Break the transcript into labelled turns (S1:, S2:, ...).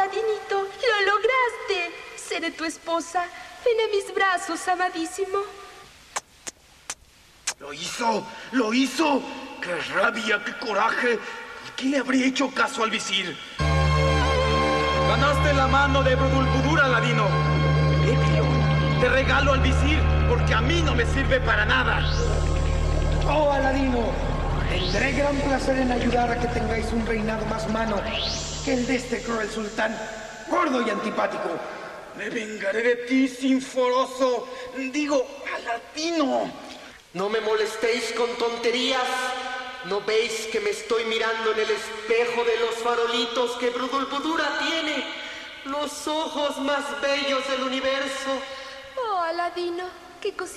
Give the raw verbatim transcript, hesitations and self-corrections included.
S1: Aladinito, lo lograste. Seré tu esposa. Ven a mis brazos, amadísimo.
S2: ¡Lo hizo! ¡Lo hizo! ¡Qué rabia, qué coraje! ¿Y quién le habría hecho caso al visir? Ganaste la mano de Budulbudur, Aladino. Ebrio, te regalo al visir porque a mí no me sirve para nada.
S3: Oh, Aladino, tendré gran placer en ayudar a que tengáis un reinado más humano que el de este cruel sultán, gordo y antipático.
S2: Me vengaré de ti, sinforoso. Digo, Aladino.
S4: No me molestéis con tonterías. ¿No veis que me estoy mirando en el espejo de los farolitos que Budulbudura tiene? Los ojos más bellos del universo.
S1: Oh, Aladino, qué cosita.